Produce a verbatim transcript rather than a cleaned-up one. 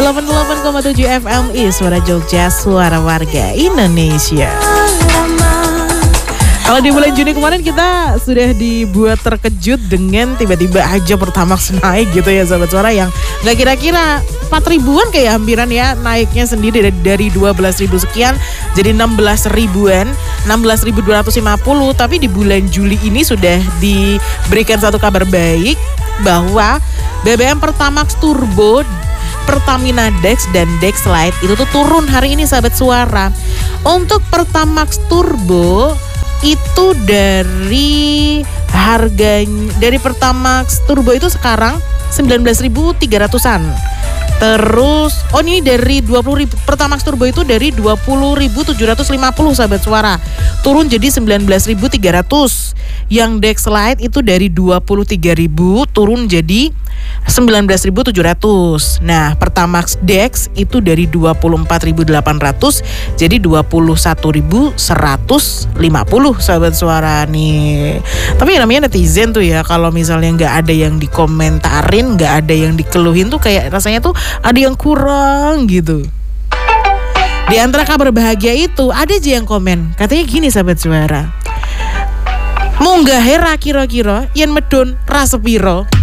delapan puluh delapan koma tujuh F M I Suara Jogja, suara warga Indonesia. Kalau di bulan Juni kemarin kita sudah dibuat terkejut dengan tiba-tiba aja Pertamax naik gitu ya sahabat suara, yang gak kira-kira empat ribuan kayak hampiran ya naiknya sendiri dari, dari dua belas ribu sekian jadi enam belas ribuan, enam belas ribu dua ratus lima puluh. Tapi di bulan Juli ini sudah diberikan satu kabar baik bahwa B B M Pertamax Turbo, Pertamina Dex dan Dex Lite itu tuh turun hari ini sahabat suara. Untuk Pertamax Turbo itu dari harganya, dari Pertamax Turbo itu sekarang sembilan belas ribu tiga ratusan. Terus oh ini dari dua puluh ribu, Pertamax Turbo itu dari dua puluh ribu tujuh ratus lima puluh sahabat suara, turun jadi sembilan belas ribu tiga ratus. Yang Dex Lite itu dari dua puluh tiga ribu turun jadi sembilan belas ribu tujuh ratus. Nah, Pertamax Dex itu dari dua puluh empat ribu delapan ratus jadi dua puluh satu ribu seratus lima puluh sahabat suara nih. Tapi namanya netizen tuh ya, kalau misalnya nggak ada yang dikomentarin, nggak ada yang dikeluhin tuh kayak rasanya tuh ada yang kurang gitu. Di antara kabar bahagia itu ada aja yang komen, katanya gini sahabat suara, munggah hera kira-kira yen medun rasepiro.